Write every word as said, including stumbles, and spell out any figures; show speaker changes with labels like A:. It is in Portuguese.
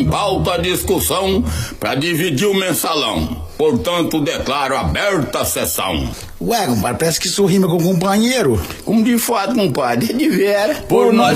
A: em pauta a discussão para dividir o mensalão. Portanto, declaro aberta a sessão.
B: Ué, compadre, parece que isso rima com companheiro.
A: Como de fato, compadre, de vera.
B: Por nós